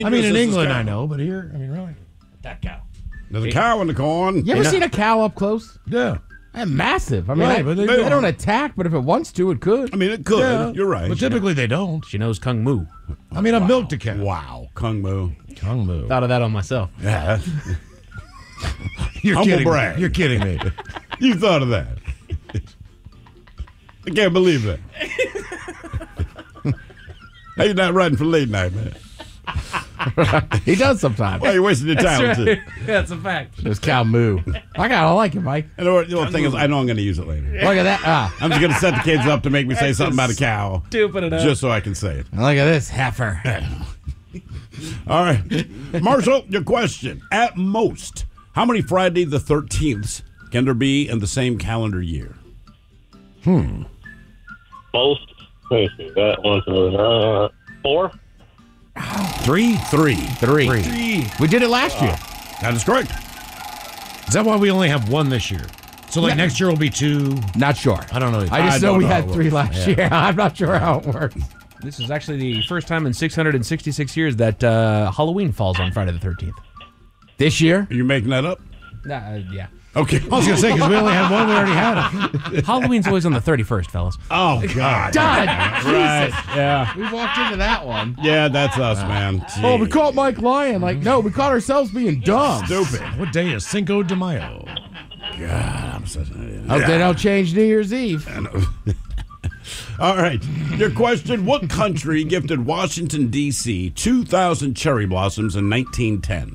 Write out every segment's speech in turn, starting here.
I mean, in England, I know, but here, I mean, really? That cow. There's a cow in the corn. You ever seen a cow up close? Yeah. They're massive. I mean, Right, but they don't attack, but if it wants to, it could. I mean, it could. Yeah. You're right. But typically they don't. She knows Kung Moo. I mean, I've milked a cow. Wow. Kung Moo. Kung Moo. Thought of that on myself. Yeah. You're Humble kidding brag. me. You're kidding me. You thought of that. I can't believe that. How you not riding for late night, man? He does sometimes. Why are you wasting your time with it? That's a fact. There's cow moo. I like it, Mike. And the thing is, I know I'm going to use it later. Look at that. I'm just going to set the kids up to make me say something about a cow. Stupid enough. Just so I can say it. Look at this heifer. All right. Marshall, your question. At most, how many Friday the 13th can there be in the same calendar year? Most. Let me see. That one's 4. Three? Three. We did it last year. That is correct. Is that why we only have one this year? So, like, next year will be 2. Not sure. I don't know. I just know don't we know had how it 3 last year. I'm not sure how it works. This is actually the first time in 666 years that Halloween falls on Friday the 13th. This year? Are you making that up? Yeah. Okay. I was going to say, because we only had one, we already had it. Halloween's always on the 31st, fellas. Oh, God. God, Right. Jesus. Yeah. We walked into that one. Yeah, that's us, man. Oh, we caught Mike lying. Like, no, we caught ourselves being dumb. Stupid. What day is Cinco de Mayo? God, I'm such Hope they don't change New Year's Eve. All right. Your question, what country gifted Washington, D.C. 2,000 cherry blossoms in 1910?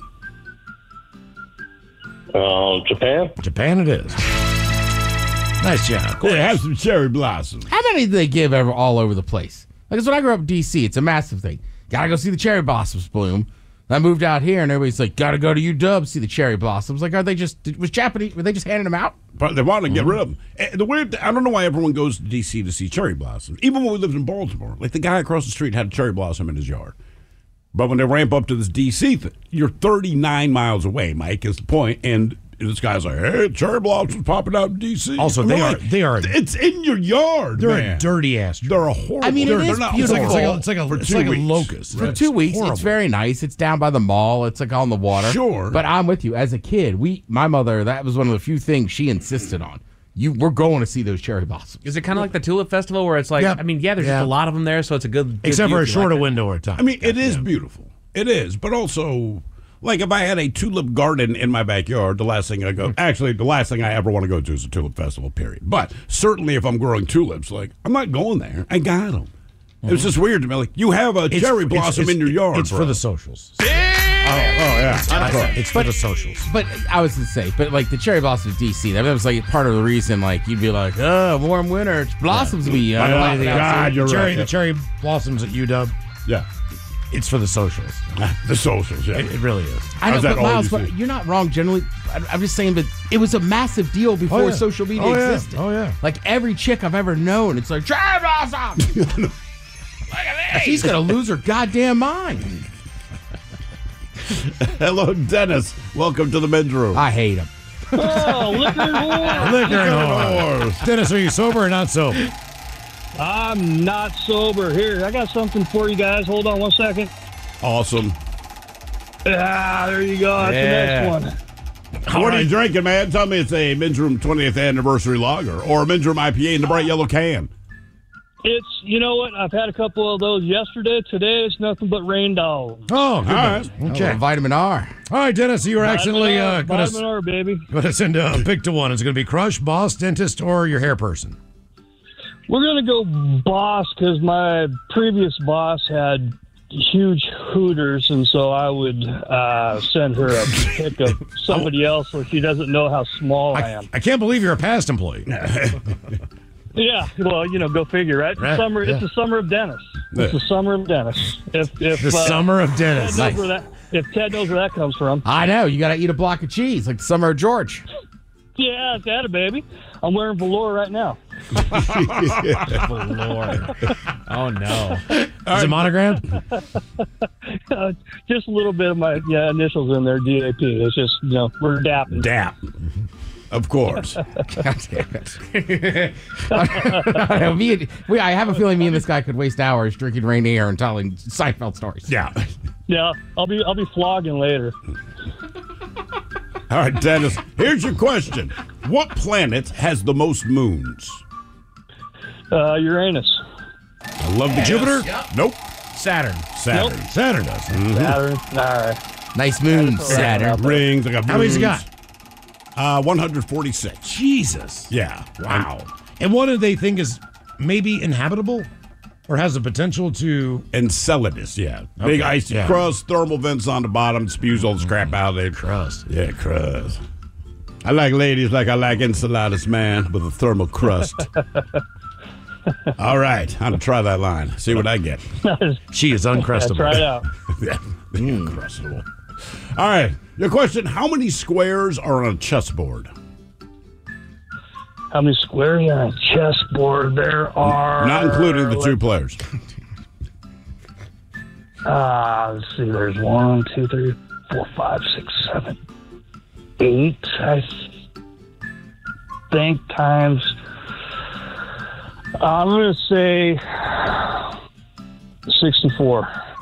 Japan. Japan it is. Nice job. They have some cherry blossoms. How many do they give all over the place? Like, when I grew up in D.C., it's a massive thing. Gotta go see the cherry blossoms bloom. I moved out here, and everybody's like, gotta go to UW, see the cherry blossoms. Like, were they just handing them out? But they want to get rid of them. And the weird I don't know why everyone goes to D.C. to see cherry blossoms. Even when we lived in Baltimore. Like, the guy across the street had a cherry blossom in his yard. But when they ramp up to this D.C. thing, you're 39 miles away, Mike, is the point. And this guy's like, hey, cherry blossoms popping out in D.C. Also, And they we're are. It's in your yard, They're man. a dirty ass. They're a horrible. I mean, it they're is not, beautiful. It's like a locust. For 2 weeks, horrible. it's very nice. It's down by the mall. It's like on the water. Sure. But I'm with you. As a kid, my mother, that was one of the few things she insisted on. We're going to see those cherry blossoms. Is it kind of like the Tulip Festival where it's like, Yep. I mean, there's just a lot of them there, so it's a good Except for view a if you shorter like it. window of time. I mean, it is beautiful. It is. But also, like, if I had a tulip garden in my backyard, the last thing I ever want to go to is a tulip festival, period. But certainly if I'm growing tulips, like, I'm not going there. I got them. It was just weird to me. Like, you have a cherry blossom in your yard. It's for the socials. yeah. It's for the socials. But I was going to say, like the cherry blossoms of D.C., that was like part of the reason, like, you'd be like, oh, warm winter, it's blossoms be. God, you're right. The cherry blossoms at UW. Yeah. It's for the socials. The socials, yeah. It really is. I know, How's that but all Miles, you but see? you're not wrong generally. I'm just saying that it was a massive deal before social media existed. Oh, yeah. Like, every chick I've ever known, it's like, cherry blossom! Look at this! She's going to lose her goddamn mind. Hello, Dennis. Welcome to the men's room. I hate him. Oh, liquor whore. Liquor and whore. Dennis, are you sober or not sober? I'm not sober. Here, I got something for you guys. Hold on one second. Awesome. There you go. That's the next one. What are you drinking, man? Tell me it's a men's room 20th anniversary lager or a men's room IPA in the bright yellow can. It's, you know what? I've had a couple of those yesterday. Today, it's nothing but rain dogs. Oh, good. right. Okay. Vitamin R. All right, Dennis, you were actually Vitamin R, baby. going to send a pick to one. It's going to be Crush, Boss, Dentist, or your hair person. We're going to go boss because my previous boss had huge hooters, and so I would send her a pic of somebody else so she doesn't know how small I am. I can't believe you're a past employee. Yeah, well, go figure, right? Right, Summer, yeah. It's the summer of Dennis. It's the summer of Dennis. If The summer of Dennis. Ted knows where if Ted knows where that comes from. I know. You got to eat a block of cheese like the summer of George. Yeah, it's that, baby. I'm wearing velour right now. Lord. Oh, no. Is it monogrammed? Just a little bit of my initials in there, DAP. It's just, we're dapping. DAP. Of course. God damn it. I have a feeling me and this guy could waste hours drinking Rainier and telling Seinfeld stories. Yeah. Yeah, I'll be flogging later. All right, Dennis, here's your question. What planet has the most moons? Uranus. I love the Jupiter. Nope. Saturn. Saturn. Nope. Saturn does. Saturn. All right. Nice moon, Saturn. Rings. I got How many's he moons. got? 146. Jesus. Yeah. Wow. And what do they think is maybe inhabitable? Or has the potential to... Enceladus, yeah. Big Okay, icy yeah. crust, thermal vents on the bottom, spews all the scrap out of it. Crust. Yeah, crust. I like ladies like I like enchiladas, man, with a thermal crust. All right, I'm going to try that line. See what I get. She is uncrustable. Try it out. Yeah, uncrustable. All right, your question, how many squares are on a chessboard? How many squares on a chessboard there are? Not including the two players. Let's see. There's 1, 2, 3, 4, 5, 6, 7, 8. I think times. I'm going to say 64.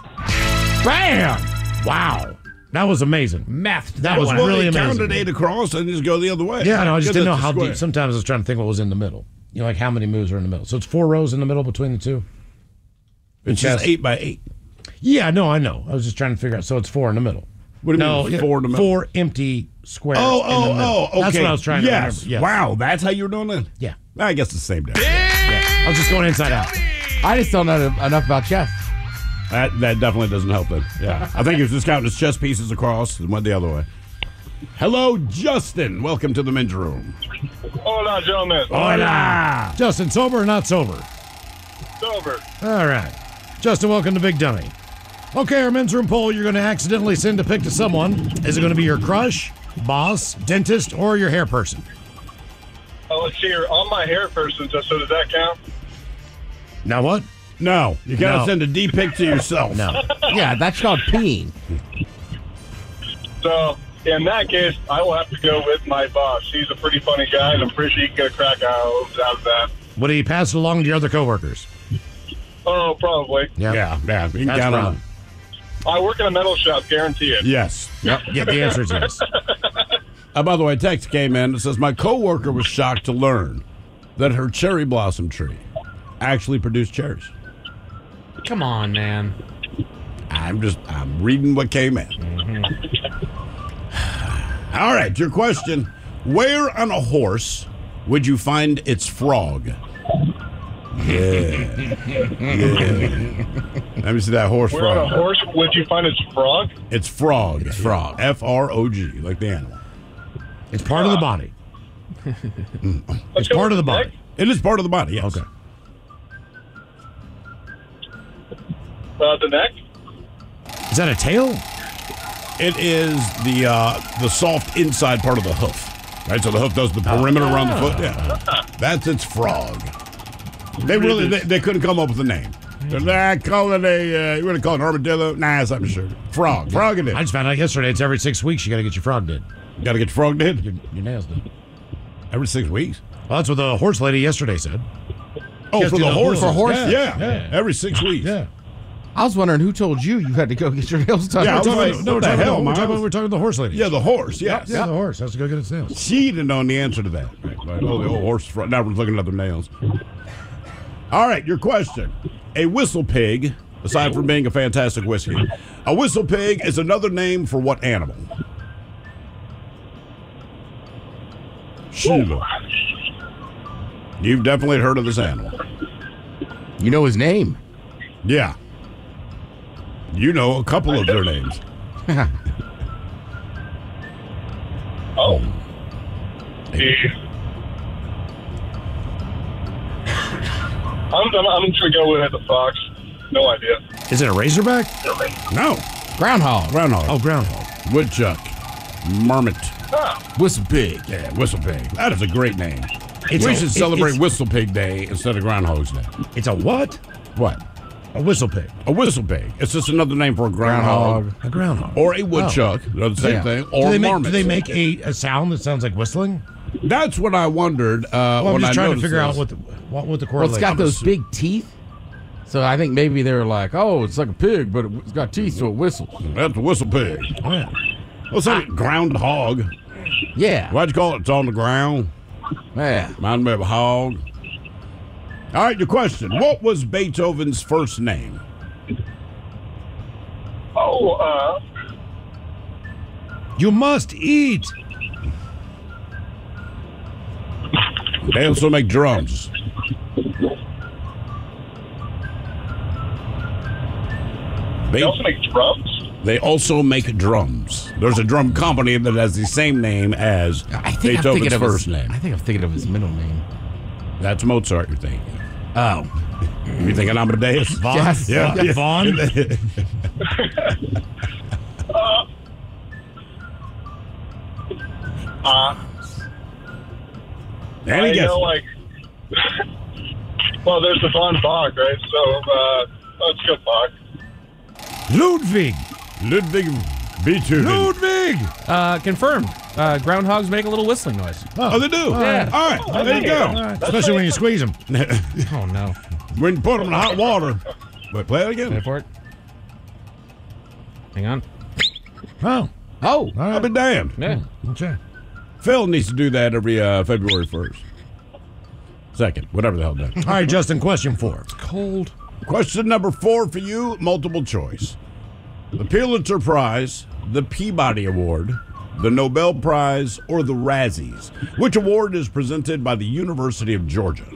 Bam! Wow. That was amazing. Math. That was Well, really they amazing. counted 8 across and just go the other way. Yeah, no, I just Because didn't know it's a how square. deep. Sometimes I was trying to think what was in the middle. You know, like how many moves are in the middle. So it's 4 rows in the middle between the two. It's just 8 by 8. Yeah, no, I know. I was just trying to figure out. So it's 4 in the middle. What do you No, mean, yeah, 4 in the middle? 4 empty squares. in the middle. Okay. That's what I was trying to yes. remember. Yes. Wow, that's how you were doing it? Yeah. I guess it's the same day. I was just going inside out. I just don't know enough about chess. That definitely doesn't help then. Yeah. I think he was just counting his chess pieces across and went the other way. Hello, Justin. Welcome to the men's room. Hola, gentlemen. Hola. Justin, sober or not sober? Sober. All right. Justin, welcome to Big Dummy. Okay, our men's room poll, you're going to accidentally send a pic to someone. Is it going to be your crush, boss, dentist, or your hair person? Oh, let's see here. On my hair person, so does that count? Now what? No, you got to No. send a D pic to yourself. No. Yeah, that's called peeing. So, in that case, I will have to go with my boss. He's a pretty funny guy, and I'm pretty sure he can get a crack out of that. Would he pass it along to your other coworkers? Oh, probably. Yeah. You can That's count on right. it. I work in a metal shop, guarantee it. Yes. Yep. Yeah, the answer is yes. By the way, a text came in that says, my coworker was shocked to learn that her cherry blossom tree actually produced cherries. Come on, man. I'm reading what came in. All right, your question. Where on a horse would you find its frog? Yeah. Let me see that horse Where on a frog. horse would you find its frog? It's frog. It's frog. F-R-O-G, like the animal. It's part of the body. Let's It's go part of with the body. neck. It is part of the body, yes. Okay. The neck? Is that a tail? It is the soft inside part of the hoof. Right, so the hoof does the perimeter around the foot. Yeah, that's its frog. They really they couldn't come up with a name. They're like, call it a you want to call it an armadillo? Nah, it's something sure. Frog it I is. just found out yesterday it's every 6 weeks you got to get your frog did. Got to get your frog dead Your nails did. every 6 weeks. Well, that's what the horse lady yesterday said. Oh, Yes, for do the the horse. horses. For horses? Yeah. Every 6 weeks. Yeah. I was wondering who told you had to go get your nails done. Yeah, I was We're like, talking, no, what the hell, we're Miles? talking the horse lady. Yeah, the horse. Yes. Yeah, the horse has to go get its nails. She didn't know the answer to that. Right. Oh, the old horse. Now we're looking at their nails. All right, your question. A whistle pig, aside from being a fantastic whiskey, a whistle pig is another name for what animal? Sheila. You've definitely heard of this animal. You know his name. Yeah. You know a couple of their names. Oh. I'm just going to go with the fox. No idea. Is it a razorback? No. Groundhog. Groundhog. Oh, groundhog. Woodchuck. Marmot. Whistle pig. Yeah, Whistle Pig. That is a great name. It's we a- should it- celebrate it's- Whistle Pig Day instead of Groundhog's Day. It's a what? What? A whistle pig. A whistle pig. It's just another name for a groundhog. Groundhog. A groundhog. Or a woodchuck. They're the same Yeah. thing. do Or they make, marmot. do they make a sound that sounds like whistling? That's what I wondered Well, I'm when just I trying to noticed figure out this. what the Well, it's correlation got is. those big teeth. So I think maybe they were like, oh, it's like a pig, but it's got teeth, so it whistles. That's a whistle pig. Yeah. What's that? Groundhog. Yeah. Why'd you call it? It's on the ground. Yeah. Reminds me of a hog. All right, your question. What was Beethoven's first name? Oh, You must eat. They also make drums. they also make drums? They also make drums. There's a drum company that has the same name as I think I'm Beethoven's thinking of first his, name. I think I'm thinking of his middle name. That's Mozart, you're thinking. Oh. You thinking Amadeus? Vaughn? Yes. Yeah. Vaughn? Any I guess? know, like, well, there's the Von Bach, right? So, let's go Bach. Ludwig. Ludwig Beethoven. Ludwig. Confirmed. Groundhogs make a little whistling noise. Oh, they do? Yeah. All right, there you go. Especially when you squeeze them. Oh, no. When you put them in hot water. Wait, play it Wait again. for it. Hang on. Oh. Oh. All I'll right. be damned. Yeah. Okay. Phil needs to do that every February 1st. 2nd, whatever the hell that. All right, Justin, question 4. Cold. Question number 4 for you, multiple choice. The Pulitzer Prize, the Peabody Award, the Nobel Prize, or the Razzies? Which award is presented by the University of Georgia?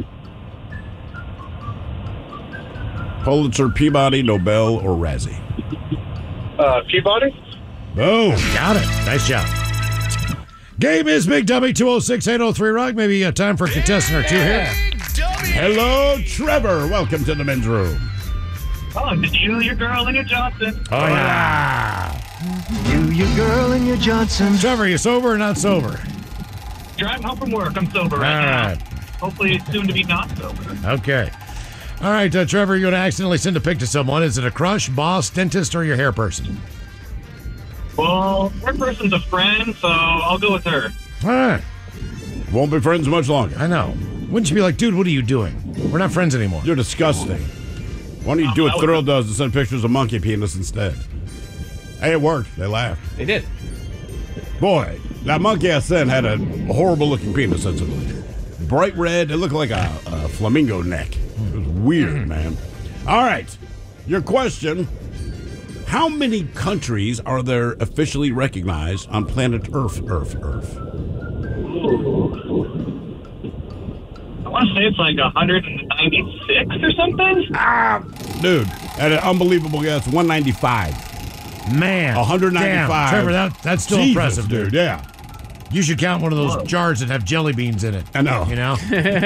Pulitzer, Peabody, Nobel, or Razzie? Peabody? Boom. Got it. Nice job. Game is Big Dummy 206-803 Rock. Maybe time for a contestant or two here. Hello, Trevor. Welcome to the men's room. Oh, did you, your girl, and your Johnson? Oh, yeah. You, your girl, and your Johnson. Trevor, you sober or not sober? Driving home from work. I'm sober All right right. now. Hopefully, soon to be not sober. Okay. All right, Trevor, you're going to accidentally send a pic to someone. Is it a crush, boss, dentist, or your hair person? Well, her person's a friend, so I'll go with her. All right. Won't be friends much longer. I know. Wouldn't you be like, dude, what are you doing? We're not friends anymore. You're disgusting. Why don't you do what Thrill does and send pictures of monkey penis instead? Hey, it worked. They laughed. They did. Boy, that monkey I sent had a horrible-looking penis, sensibly. Bright red. It looked like a flamingo neck. It was weird, man. All right. Your question. How many countries are there officially recognized on planet Earth? I want to say it's like 196 or something. Dude, at an unbelievable guess, 195. Man. 195. Damn, Trevor, that's still Jesus, impressive, dude. Yeah. You should count one of those jars that have jelly beans in it. I know. You know?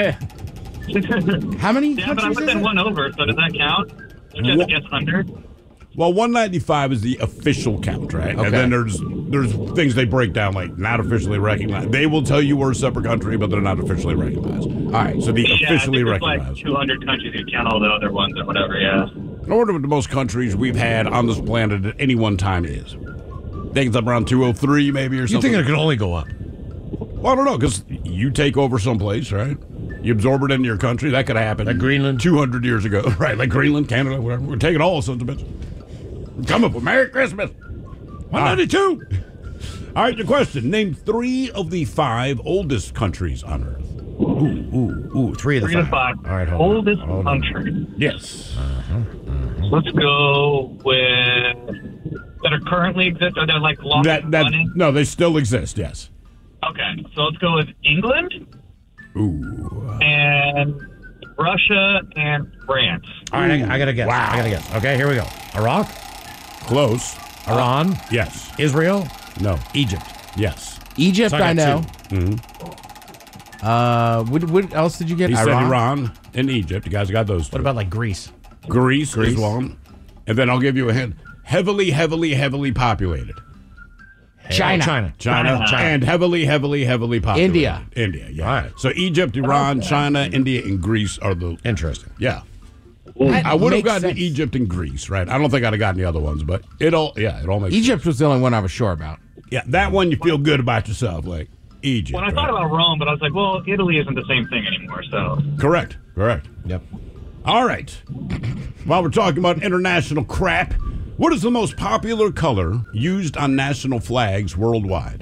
How many Yeah, but I countries put is that it? one over, so does that count? Which I guess 100. Well, 195 is the official count, right? Okay. And then there's things they break down like not officially recognized. They will tell you we're a separate country, but they're not officially recognized. All right, so the Yeah, officially I think recognized. there's like 200 countries you count all the other ones or whatever, yeah. In order of the most countries we've had on this planet at any one time is. I think it's up around 203 maybe or You something. think it could only go up? Well, I don't know, because you take over someplace, right? You absorb it into your country. That could happen. Like Greenland? 200 years ago. Right, like Greenland, Canada, whatever. We're taking all sons of bitches. We're coming for Merry Christmas. 192. All right, your question. Name 3 of the 5 oldest countries on Earth. Ooh, 3 of the 3 to 5. 5. All right, hold on. Oldest Hold on. country. Yes. Let's go with that are currently exist. Are they like long running? No, they still exist, yes. Okay, so let's go with England Ooh. and Russia and France. All right, I got to guess. Wow. I got to guess. Okay, here we go. Iraq, Close. Iran, Yes. Israel, No. Egypt. Yes. Egypt, So I I got know. What else did you get? He said Iran and Egypt. You guys got those two. What about like Greece? Greece is one. And then I'll give you a hint. Heavily, heavily, heavily populated. China. China. And heavily, heavily, heavily populated. India. India, yeah. All right. So Egypt, Iran, China, India, and Greece are the... Interesting. Yeah. That I would have makes gotten sense. Egypt and Greece, right? I don't think I'd have gotten the other ones, but it all makes Egypt was the only one I was sure about. sense. Yeah, that one you feel good about yourself, like Egypt. When I thought right? about Rome, but I was like, well, Italy isn't the same thing anymore, so. Correct. Yep. All right. While we're talking about international crap, what is the most popular color used on national flags worldwide?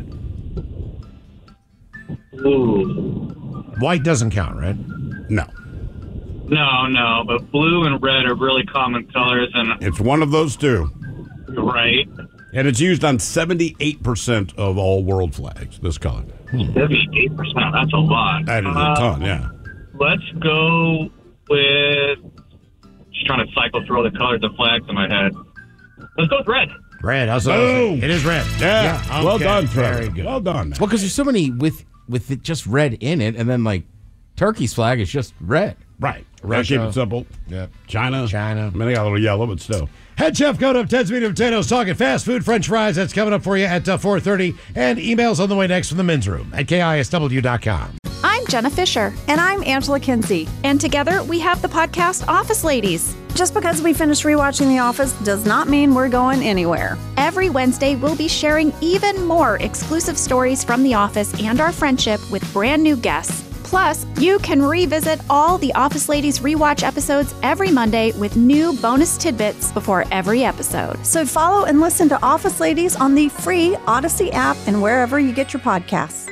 Ooh. White doesn't count, right? No. No, but blue and red are really common colors, and It's one of those two. right, And it's used on 78% of all world flags, this color. 78%. That's a lot. That is a ton, yeah. Let's go with. Just trying to cycle through all the colors of flags in my head. Let's go with red. Red. Boom. It is red. Yeah. Well okay. done, Trevor. Very good. Well done, man. Well, because there's so many with it just red in it, and then like Turkey's flag is just red. Right. Russia. Keep it simple. Yep. China. China. I mean, they got a little yellow, but still. Head chef Coda of Ted's Meat and Potatoes talking fast food, French fries. That's coming up for you at 4:30. And emails on the way next from the men's room at KISW.com. I'm Jenna Fisher. And I'm Angela Kinsey. And together we have the podcast Office Ladies. Just because we finished rewatching The Office does not mean we're going anywhere. Every Wednesday, we'll be sharing even more exclusive stories from The Office and our friendship with brand new guests. Plus, you can revisit all the Office Ladies rewatch episodes every Monday with new bonus tidbits before every episode. So follow and listen to Office Ladies on the free Odyssey app and wherever you get your podcasts.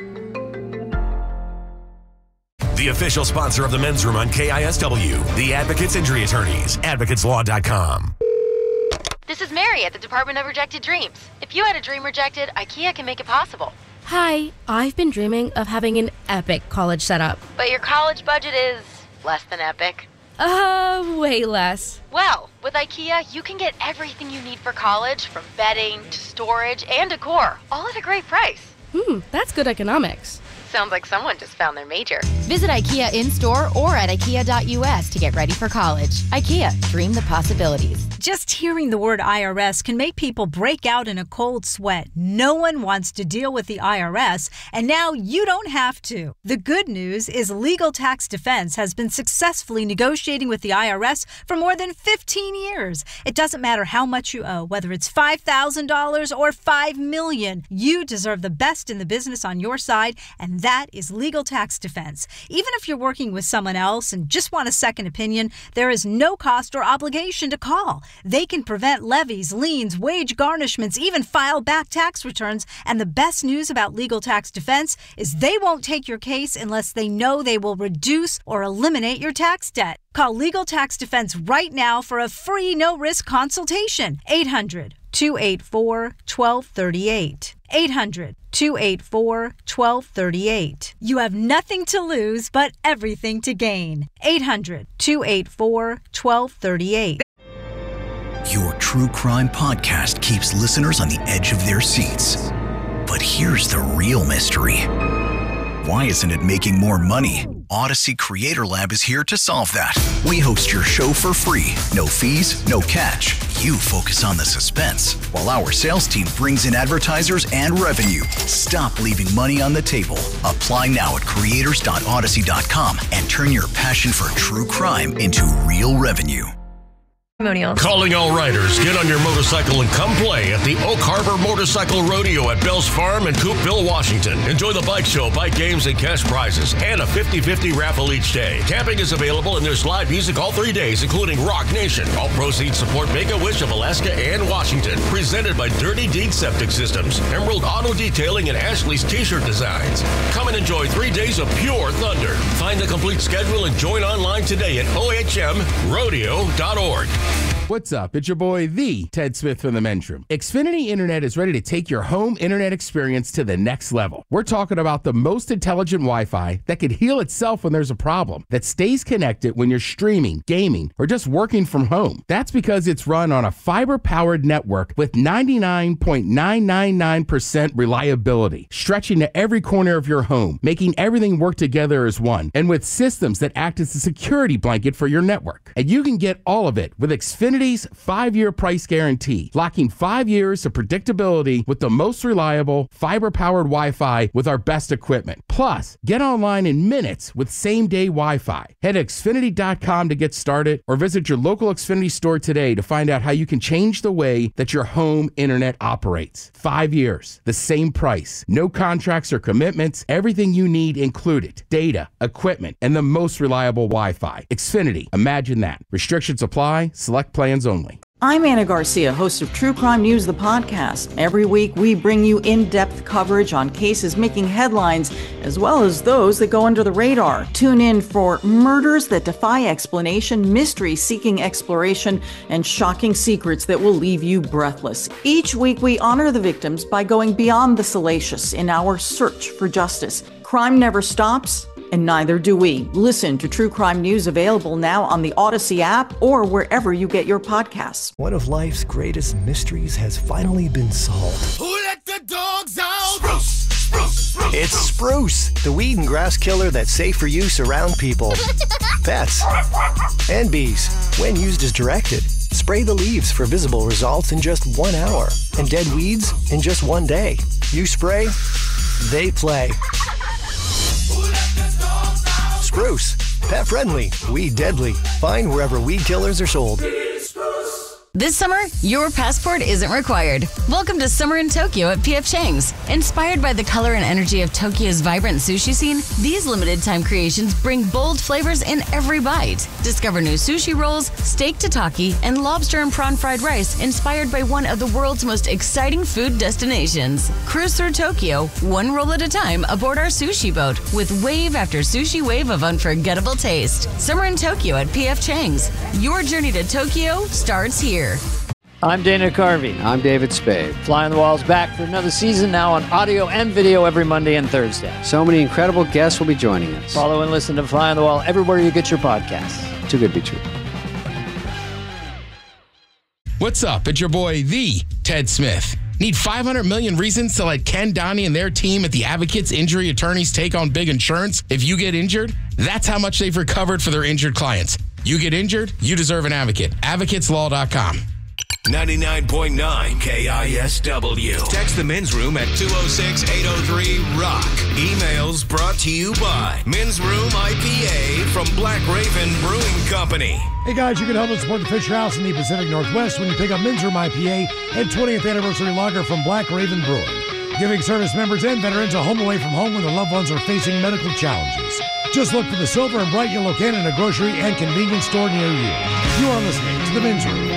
The official sponsor of the Men's Room on KISW, the Advocates Injury Attorneys, advocateslaw.com. This is Mary at the Department of Rejected Dreams. If you had a dream rejected, IKEA can make it possible. Hi, I've been dreaming of having an epic college setup. But your college budget is less than epic. Way less. Well, with IKEA, you can get everything you need for college, from bedding to storage and decor, all at a great price. That's good economics. Sounds like someone just found their major. Visit IKEA in-store or at IKEA.us to get ready for college. IKEA, dream the possibilities. Just hearing the word IRS can make people break out in a cold sweat. No one wants to deal with the IRS, and now you don't have to. The good news is Legal Tax Defense has been successfully negotiating with the IRS for more than 15 years. It doesn't matter how much you owe, whether it's $5,000 or $5 million. You deserve the best in the business on your side, and that is Legal Tax Defense. Even if you're working with someone else and just want a second opinion, there is no cost or obligation to call. They can prevent levies, liens, wage garnishments, even file back tax returns. And the best news about Legal Tax Defense is they won't take your case unless they know they will reduce or eliminate your tax debt. Call Legal Tax Defense right now for a free no-risk consultation. 800-284-1238. 800-284-1238. You have nothing to lose but everything to gain. 800-284-1238. Your true crime podcast keeps listeners on the edge of their seats. But here's the real mystery. Why isn't it making more money? Odyssey Creator Lab is here to solve that. We host your show for free. No fees, no catch. You focus on the suspense, while our sales team brings in advertisers and revenue. Stop leaving money on the table. Apply now at creators.odyssey.com and turn your passion for true crime into real revenue. Calling all riders, get on your motorcycle and come play at the Oak Harbor Motorcycle Rodeo at Bell's Farm in Coopville, Washington. Enjoy the bike show, bike games, and cash prizes, and a 50-50 raffle each day. Camping is available and there's live music all 3 days, including Rock Nation. All proceeds support Make-A-Wish of Alaska and Washington. Presented by Dirty Deed Septic Systems, Emerald Auto Detailing, and Ashley's T-shirt designs. Come and enjoy 3 days of pure thunder. Find the complete schedule and join online today at ohmrodeo.org. What's up? It's your boy, the Ted Smith from the Men's Room. Xfinity Internet is ready to take your home internet experience to the next level. We're talking about the most intelligent Wi-Fi that could heal itself when there's a problem, that stays connected when you're streaming, gaming, or just working from home. That's because it's run on a fiber-powered network with 99.999% reliability, stretching to every corner of your home, making everything work together as one, and with systems that act as a security blanket for your network. And you can get all of it with Xfinity's 5-year price guarantee, locking 5 years of predictability with the most reliable fiber-powered Wi-Fi with our best equipment. Plus, get online in minutes with same-day Wi-Fi. Head to Xfinity.com to get started or visit your local Xfinity store today to find out how you can change the way that your home internet operates. 5 years, the same price, no contracts or commitments, everything you need included. Data, equipment, and the most reliable Wi-Fi. Xfinity, imagine that. Restrictions apply, select plans only. I'm Anna Garcia, host of True Crime News, the podcast. Every week, we bring you in-depth coverage on cases making headlines, as well as those that go under the radar. Tune in for murders that defy explanation, mysteries seeking exploration, and shocking secrets that will leave you breathless. Each week, we honor the victims by going beyond the salacious in our search for justice. Crime never stops, and neither do we. Listen to True Crime News, available now on the Odyssey app or wherever you get your podcasts. One of life's greatest mysteries has finally been solved. Who let the dogs out? Spruce, spruce, spruce. It's Spruce, the weed and grass killer that's safe for use around people, pets, and bees when used as directed. Spray the leaves for visible results in just 1 hour, and dead weeds in just 1 day. You spray, they play. Spruce, pet friendly, weed deadly. Find wherever weed killers are sold. This summer, your passport isn't required. Welcome to Summer in Tokyo at P.F. Chang's. Inspired by the color and energy of Tokyo's vibrant sushi scene, these limited-time creations bring bold flavors in every bite. Discover new sushi rolls, steak tataki, and lobster and prawn fried rice inspired by one of the world's most exciting food destinations. Cruise through Tokyo, one roll at a time aboard our sushi boat, with wave after sushi wave of unforgettable taste. Summer in Tokyo at P.F. Chang's. Your journey to Tokyo starts here. I'm Dana Carvey. I'm David Spade. Fly on the Wall's back for another season, now on audio and video every Monday and Thursday. So many incredible guests will be joining us. Follow and listen to Fly on the Wall everywhere you get your podcasts. Too good to be true. What's up? It's your boy, the Ted Smith. Need 500 million reasons to let Ken Donnie and their team at the Advocates Injury Attorneys take on big insurance if you get injured? That's how much they've recovered for their injured clients. You get injured, you deserve an advocate. AdvocatesLaw.com. 99.9 KISW. Text the men's room at 206-803-ROCK. Emails brought to you by Men's Room IPA from Black Raven Brewing Company. Hey guys, you can help us support the Fisher House in the Pacific Northwest when you pick up Men's Room IPA and 20th Anniversary Lager from Black Raven Brewing. Giving service members and veterans a home away from home when their loved ones are facing medical challenges. Just look for the silver and bright yellow can in a grocery and convenience store near you. You are listening to the Men's Room